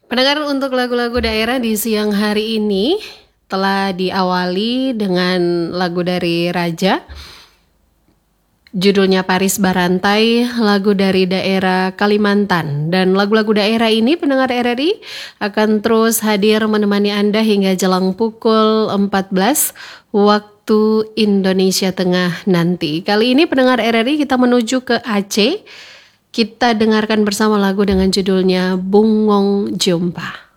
Pendengar, untuk lagu-lagu daerah di siang hari ini telah diawali dengan lagu dari Raja. Judulnya Paris Barantai, lagu dari daerah Kalimantan. Dan lagu-lagu daerah ini pendengar RRI akan terus hadir menemani Anda hingga jelang pukul 14 waktu Indonesia Tengah nanti. Kali ini pendengar RRI kita menuju ke Aceh. Kita dengarkan bersama lagu dengan judulnya Bungong Jompa.